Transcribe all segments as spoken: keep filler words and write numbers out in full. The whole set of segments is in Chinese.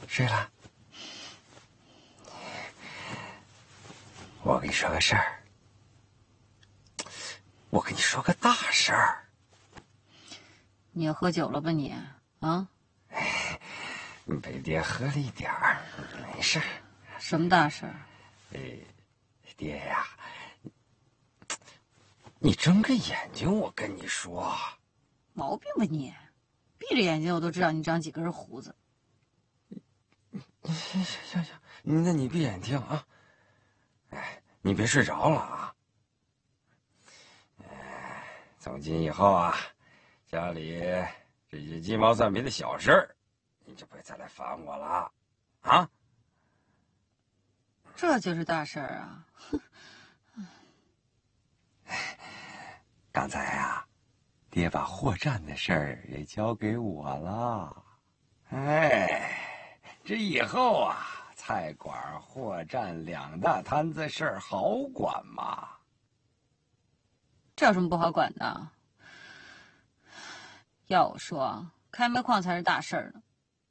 睡了。我跟你说个事儿，我跟你说个大事儿。 你也喝酒了吧你？啊？ 你被爹喝了一点儿，没事儿。 什么大事儿？ 哎，爹呀，你睁个眼睛，我跟你说。 毛病吧你？闭着眼睛我都知道你长几根胡子。 行行行行，那你闭眼听啊。哎，你别睡着了啊。哎，从今以后啊，家里这些鸡毛蒜皮的小事儿，你就别再来烦我了，啊？ 这就是大事儿啊！ 刚才啊，爹把货站的事儿也交给我了。哎，这以后啊，菜馆、货站两大摊子事儿好管嘛。 这有什么不好管的？要我说，开煤矿才是大事儿呢。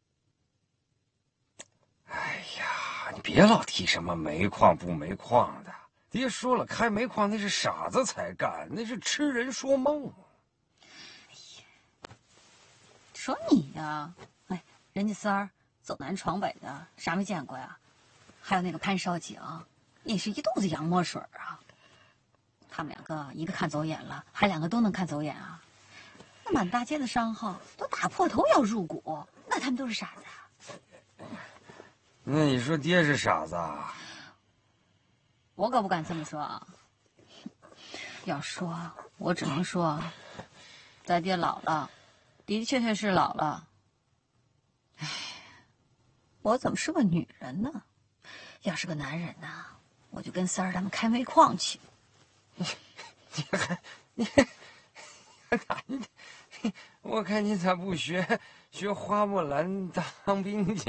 哎呀，你别老提什么煤矿不煤矿的。爹说了，开煤矿那是傻子才干，那是痴人说梦。 哎呀，说你呀，哎，人家三儿走南闯北的，啥没见过呀？还有那个潘少景，也是一肚子洋墨水啊。他们两个，一个看走眼了，还两个都能看走眼啊。那满大街的商号都打破头要入股，那他们都是傻子啊。 那你说爹是傻子啊？ 我可不敢这么说啊。要说，我只能说，咱爹老了，的的确确是老了。唉，我怎么是个女人呢？要是个男人呐，我就跟三儿他们开煤矿去。 你还你你，我看你咋不学学花木兰当兵去？